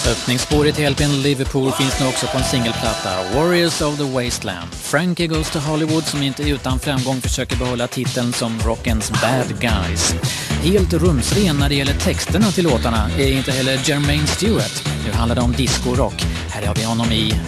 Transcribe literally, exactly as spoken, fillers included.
Öppningsspåret till L P:n Liverpool finns nu också på en singelplatta, Warriors of the Wasteland. Frankie Goes to Hollywood, som inte utan framgång försöker behålla titeln som rockens bad guys. Helt rumsren när det gäller texterna till låtarna är inte heller Jermaine Stewart. Nu handlar det om disco-rock. Här har vi honom i